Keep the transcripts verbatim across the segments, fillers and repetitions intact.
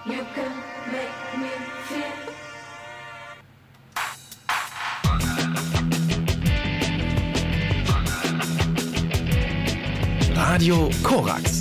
You can make me feel. Radio Korax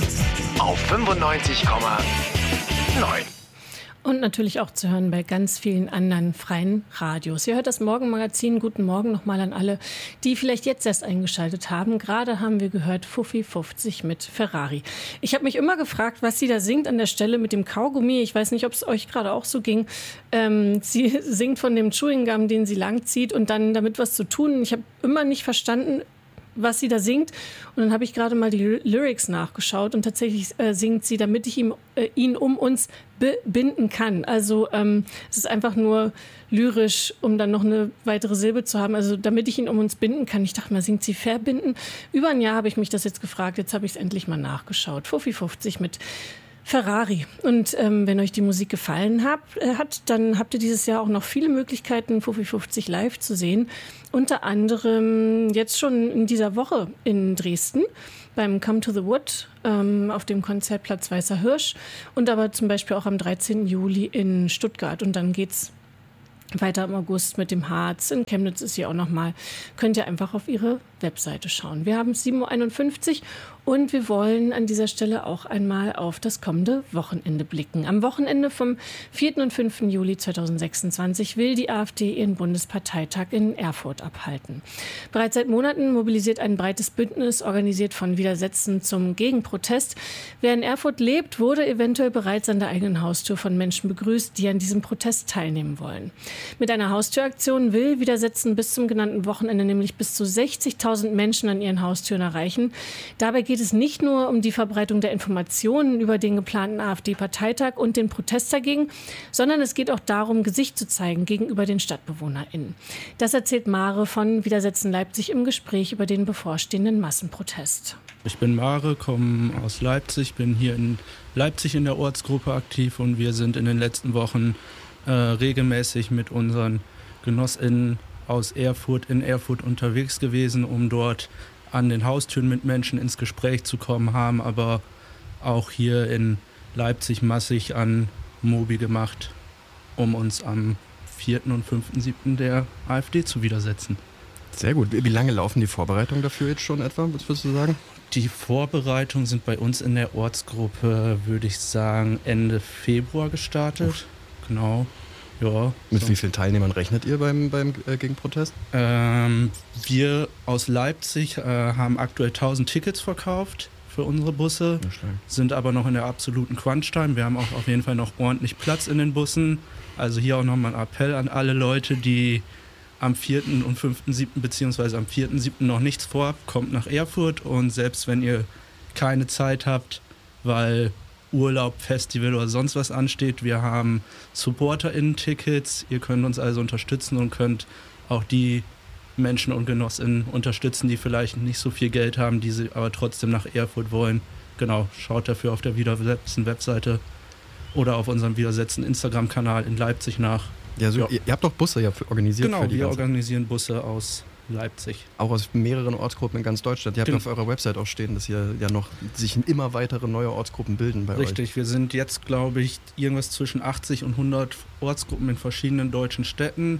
auf fünfundneunzig Komma neun. Und natürlich auch zu hören bei ganz vielen anderen freien Radios. Ihr hört das Morgenmagazin. Guten Morgen nochmal an alle, die vielleicht jetzt erst eingeschaltet haben. Gerade haben wir gehört Fuffi fünfzig mit Ferrari. Ich habe mich immer gefragt, was sie da singt an der Stelle mit dem Kaugummi. Ich weiß nicht, ob es euch gerade auch so ging. Ähm, sie singt von dem Chewing Gum, den sie langzieht und dann damit was zu tun. Ich habe immer nicht verstanden, was sie da singt. Und dann habe ich gerade mal die Lyrics nachgeschaut und tatsächlich äh, singt sie, damit ich ihm, äh, ihn um uns binden kann. Also ähm, es ist einfach nur lyrisch, um dann noch eine weitere Silbe zu haben. Also damit ich ihn um uns binden kann. Ich dachte mal, singt sie verbinden? Über ein Jahr habe ich mich das jetzt gefragt. Jetzt habe ich es endlich mal nachgeschaut. Fuffi fünfzig mit Ferrari. Und ähm, wenn euch die Musik gefallen hab, äh, hat, dann habt ihr dieses Jahr auch noch viele Möglichkeiten, Fuffi fünfzig live zu sehen. Unter anderem jetzt schon in dieser Woche in Dresden beim Come to the Wood ähm, auf dem Konzertplatz Weißer Hirsch und aber zum Beispiel auch am dreizehnten Juli in Stuttgart. Und dann geht's weiter im August mit dem Harz. In Chemnitz ist sie auch noch mal. Könnt ihr einfach auf ihre Webseite schauen. Wir haben sieben Uhr einundfünfzig und wir wollen an dieser Stelle auch einmal auf das kommende Wochenende blicken. Am Wochenende vom vierten und fünften Juli zweitausendsechsundzwanzig will die AfD ihren Bundesparteitag in Erfurt abhalten. Bereits seit Monaten mobilisiert ein breites Bündnis, organisiert von Widersätzen zum Gegenprotest. Wer in Erfurt lebt, wurde eventuell bereits an der eigenen Haustür von Menschen begrüßt, die an diesem Protest teilnehmen wollen. Mit einer Haustüraktion will Widersätzen bis zum genannten Wochenende nämlich bis zu sechzigtausend Menschen an ihren Haustüren erreichen. Dabei geht es nicht nur um die Verbreitung der Informationen über den geplanten AfD-Parteitag und den Protest dagegen, sondern es geht auch darum, Gesicht zu zeigen gegenüber den StadtbewohnerInnen. Das erzählt Mare von Widersätzen Leipzig im Gespräch über den bevorstehenden Massenprotest. Ich bin Mare, komme aus Leipzig, bin hier in Leipzig in der Ortsgruppe aktiv und wir sind in den letzten Wochen äh, regelmäßig mit unseren GenossInnen aus Erfurt in Erfurt unterwegs gewesen, um dort an den Haustüren mit Menschen ins Gespräch zu kommen, haben aber auch hier in Leipzig massig an Mobi gemacht, um uns am vierten und fünften siebten der AfD zu widersetzen. Sehr gut. Wie lange laufen die Vorbereitungen dafür jetzt schon etwa, was würdest du sagen? Die Vorbereitungen sind bei uns in der Ortsgruppe, würde ich sagen, Ende Februar gestartet. Uff. Genau. Ja, Mit so. Wie vielen Teilnehmern rechnet ihr beim, beim äh, Gegenprotest? Ähm, wir aus Leipzig äh, haben aktuell tausend Tickets verkauft für unsere Busse, Ja, sind aber noch in der absoluten Crunch-Time. Wir haben auch auf jeden Fall noch ordentlich Platz in den Bussen. Also hier auch nochmal ein Appell an alle Leute, die am vierten und fünften siebten beziehungsweise am vierten siebten noch nichts vorhabt, kommt nach Erfurt und selbst wenn ihr keine Zeit habt, weil Urlaub, Festival oder sonst was ansteht. Wir haben SupporterInnen-Tickets. Ihr könnt uns also unterstützen und könnt auch die Menschen und GenossInnen unterstützen, die vielleicht nicht so viel Geld haben, die sie aber trotzdem nach Erfurt wollen. Genau, schaut dafür auf der Widersätzen-Webseite oder auf unserem Widersätzen-Instagram-Kanal in Leipzig nach. Ja, so, Ja. Ihr, ihr habt doch Busse ja für, organisiert Genau, für die wir ganze, organisieren Busse aus Leipzig. auch aus mehreren Ortsgruppen in ganz Deutschland. Ihr habt Genau. auf eurer Website auch stehen, dass hier ja noch sich immer weitere neue Ortsgruppen bilden bei euch. Richtig, wir sind jetzt, glaube ich, irgendwas zwischen achtzig und hundert Ortsgruppen in verschiedenen deutschen Städten.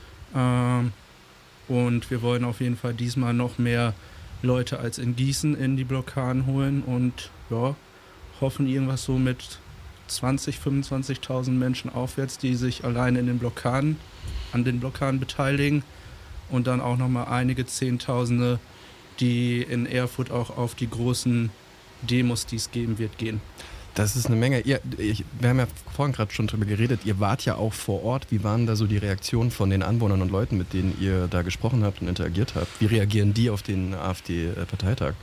Ähm, und wir wollen auf jeden Fall diesmal noch mehr Leute als in Gießen in die Blockaden holen und ja, hoffen irgendwas so mit zwanzigtausend, fünfundzwanzigtausend Menschen aufwärts, die sich alleine in den Blockaden, an den Blockaden beteiligen. Und dann auch nochmal einige Zehntausende, die in Erfurt auch auf die großen Demos, die es geben wird, gehen. Das ist eine Menge. Ihr, ich, wir haben ja vorhin gerade schon drüber geredet, ihr wart ja auch vor Ort. Wie waren da so die Reaktionen von den Anwohnern und Leuten, mit denen ihr da gesprochen habt und interagiert habt? Wie reagieren die auf den AfD-Parteitag?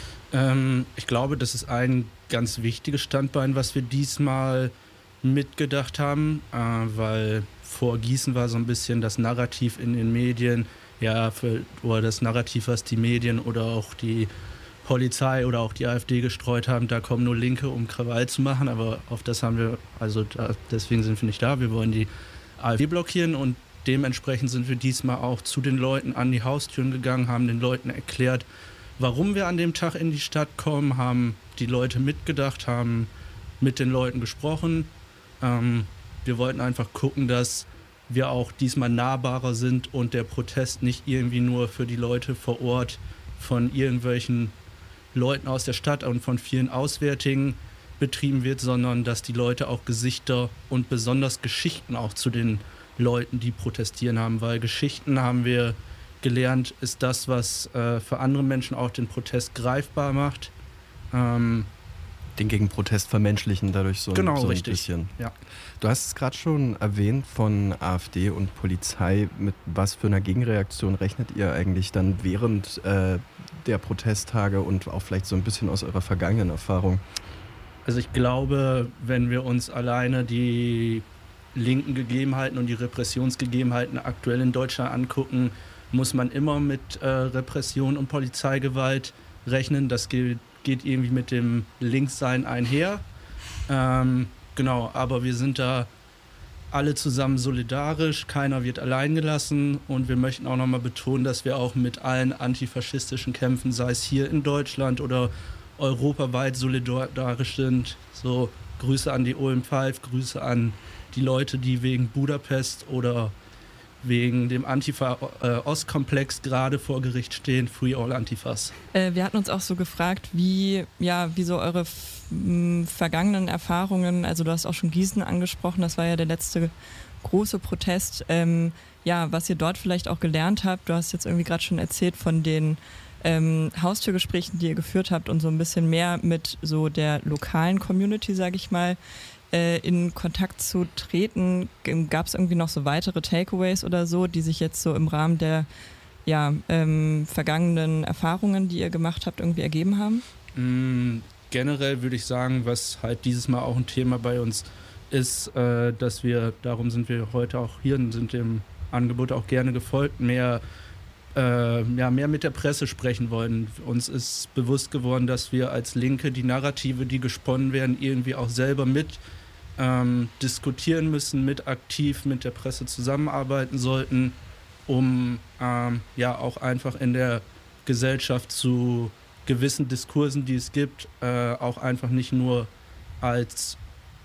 Ähm, ich glaube, das ist ein ganz wichtiges Standbein, was wir diesmal mitgedacht haben, äh, weil vor Gießen war so ein bisschen das Narrativ in den Medien, ja, für, oder das Narrativ, was die Medien oder auch die Polizei oder auch die AfD gestreut haben, da kommen nur Linke, um Krawall zu machen, aber auf das haben wir, also da, deswegen sind wir nicht da, wir wollen die AfD blockieren und dementsprechend sind wir diesmal auch zu den Leuten an die Haustüren gegangen, haben den Leuten erklärt, warum wir an dem Tag in die Stadt kommen, haben die Leute mitgedacht, haben mit den Leuten gesprochen Ähm, wir wollten einfach gucken, dass wir auch diesmal nahbarer sind und der Protest nicht irgendwie nur für die Leute vor Ort von irgendwelchen Leuten aus der Stadt und von vielen Auswärtigen betrieben wird, sondern dass die Leute auch Gesichter und besonders Geschichten auch zu den Leuten, die protestieren haben, weil Geschichten, haben wir gelernt, ist das, was äh, für andere Menschen auch den Protest greifbar macht. Ähm, Den Gegenprotest vermenschlichen dadurch so, genau, so ein richtig. bisschen. Ja. Du hast es gerade schon erwähnt von AfD und Polizei. Mit was für einer Gegenreaktion rechnet ihr eigentlich dann während äh, der Protesttage und auch vielleicht so ein bisschen aus eurer vergangenen Erfahrung? Also ich glaube, wenn wir uns alleine die linken Gegebenheiten und die Repressionsgegebenheiten aktuell in Deutschland angucken, muss man immer mit äh, Repression und Polizeigewalt rechnen. Das geht, geht irgendwie mit dem Linkssein einher. Ähm, genau, aber wir sind da alle zusammen solidarisch, keiner wird allein gelassen und wir möchten auch nochmal betonen, dass wir auch mit allen antifaschistischen Kämpfen, sei es hier in Deutschland oder europaweit, solidarisch sind. So, Grüße an die O M fünf, Grüße an die Leute, die wegen Budapest oder wegen dem Antifa-Ostkomplex gerade vor Gericht stehen. Free all Antifas. Äh, wir hatten uns auch so gefragt, wie, ja, wie so eure f- m, vergangenen Erfahrungen, also du hast auch schon Gießen angesprochen, das war ja der letzte große Protest, ähm, ja, was ihr dort vielleicht auch gelernt habt. Du hast jetzt irgendwie gerade schon erzählt von den ähm, Haustürgesprächen, die ihr geführt habt und so ein bisschen mehr mit so der lokalen Community, sage ich mal, in Kontakt zu treten. Gab es irgendwie noch so weitere Takeaways oder so, die sich jetzt so im Rahmen der ja, ähm, vergangenen Erfahrungen, die ihr gemacht habt, irgendwie ergeben haben? Mm, generell würde ich sagen, was halt dieses Mal auch ein Thema bei uns ist, äh, dass wir, darum sind wir heute auch hier und sind dem Angebot auch gerne gefolgt, mehr, äh, ja, mehr mit der Presse sprechen wollen. Uns ist bewusst geworden, dass wir als Linke die Narrative, die gesponnen werden, irgendwie auch selber mit Ähm, diskutieren müssen, mit aktiv mit der Presse zusammenarbeiten sollten, um ähm, ja auch einfach in der Gesellschaft zu gewissen Diskursen, die es gibt, äh, auch einfach nicht nur als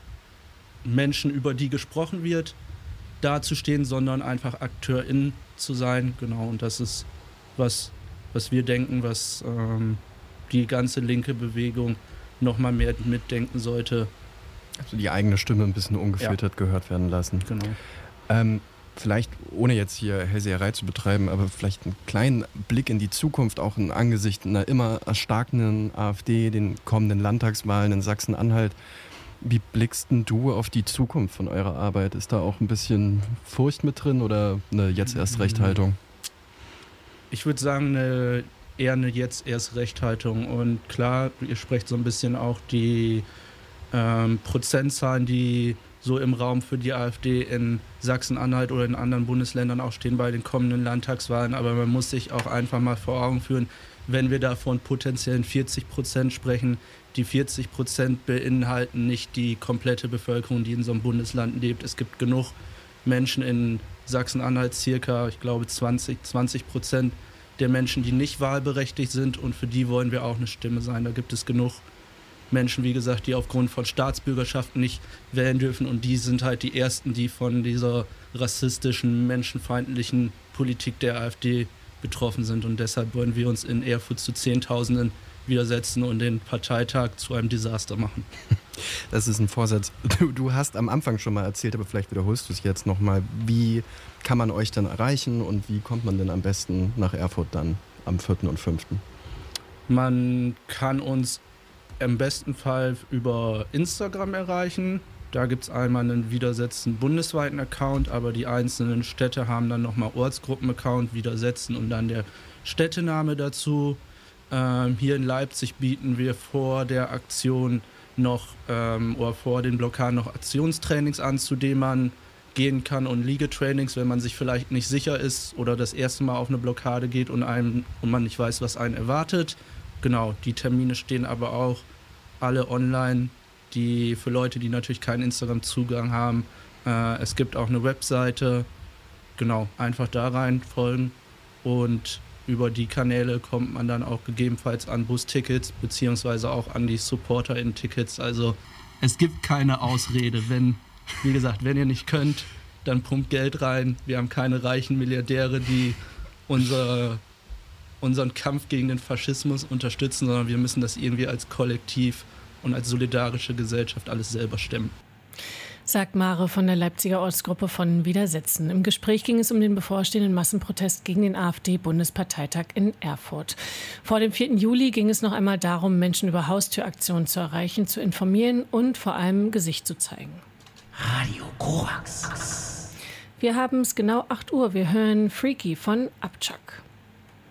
Menschen, über die gesprochen wird, dazustehen, sondern einfach AkteurInnen zu sein. Genau, und das ist was, was wir denken, was ähm, die ganze linke Bewegung nochmal mehr mitdenken sollte. Also die eigene Stimme ein bisschen ungefiltert ja. gehört werden lassen. Genau. Ähm, vielleicht, ohne jetzt hier Hellseherei zu betreiben, aber vielleicht einen kleinen Blick in die Zukunft, auch in Angesicht einer immer erstarkenden AfD, den kommenden Landtagswahlen in Sachsen-Anhalt. Wie blickst denn du auf die Zukunft von eurer Arbeit? Ist da auch ein bisschen Furcht mit drin oder eine Jetzt-erst-Recht-Haltung? Ich würde sagen, eine, eher eine Jetzt-erst-Recht-Haltung. Und klar, ihr sprecht so ein bisschen auch die Ähm, Prozentzahlen, die so im Raum für die AfD in Sachsen-Anhalt oder in anderen Bundesländern auch stehen bei den kommenden Landtagswahlen. Aber man muss sich auch einfach mal vor Augen führen, wenn wir da von potenziellen vierzig Prozent sprechen, die vierzig Prozent beinhalten nicht die komplette Bevölkerung, die in so einem Bundesland lebt. Es gibt genug Menschen in Sachsen-Anhalt, circa, ich glaube, zwanzig Prozent der Menschen, die nicht wahlberechtigt sind und für die wollen wir auch eine Stimme sein. Da gibt es genug Menschen, wie gesagt, die aufgrund von Staatsbürgerschaft nicht wählen dürfen und die sind halt die Ersten, die von dieser rassistischen, menschenfeindlichen Politik der AfD betroffen sind und deshalb wollen wir uns in Erfurt zu Zehntausenden widersetzen und den Parteitag zu einem Desaster machen. Das ist ein Vorsatz. Du, du hast am Anfang schon mal erzählt, aber vielleicht wiederholst du es jetzt nochmal. Wie kann man euch dann erreichen und wie kommt man denn am besten nach Erfurt dann am vierten und fünften? Man kann uns im besten Fall über Instagram erreichen. Da gibt es einmal einen Widersetzen bundesweiten Account, aber die einzelnen Städte haben dann nochmal Ortsgruppen-Account, Widersetzen und dann der Städtename dazu. Ähm, hier in Leipzig bieten wir vor der Aktion noch ähm, oder vor den Blockaden noch Aktionstrainings an, zu denen man gehen kann und Liegetrainings, wenn man sich vielleicht nicht sicher ist oder das erste Mal auf eine Blockade geht und, einem, und man nicht weiß, was einen erwartet. Genau, die Termine stehen aber auch alle online, die für Leute, die natürlich keinen Instagram-Zugang haben. Äh, es gibt auch eine Webseite, genau, einfach da rein folgen und über die Kanäle kommt man dann auch gegebenenfalls an Bustickets beziehungsweise auch an die SupporterInnen-Tickets. Also es gibt keine Ausrede, wenn wie gesagt, wenn ihr nicht könnt, dann pumpt Geld rein. Wir haben keine reichen Milliardäre, die unser, unseren Kampf gegen den Faschismus unterstützen, sondern wir müssen das irgendwie als Kollektiv und als solidarische Gesellschaft alles selber stemmen. Sagt Mare von der Leipziger Ortsgruppe von Widersetzen. Im Gespräch ging es um den bevorstehenden Massenprotest gegen den AfD-Bundesparteitag in Erfurt. Vor dem vierten Juli ging es noch einmal darum, Menschen über Haustüraktionen zu erreichen, zu informieren und vor allem Gesicht zu zeigen. Radio Korax. Wir haben es genau acht Uhr. Wir hören Freaky von Abchuck.